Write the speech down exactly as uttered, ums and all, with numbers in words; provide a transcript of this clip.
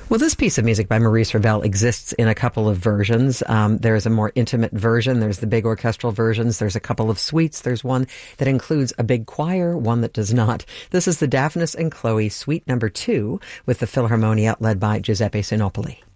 Well, this piece of music by Maurice Ravel exists in a couple of versions. Um, there's a more intimate version. There's the big orchestral versions. There's a couple of suites. There's one that includes a big choir, one that does not. This is the Daphnis and Chloe Suite Number Two with the Philharmonia led by Giuseppe Sinopoli.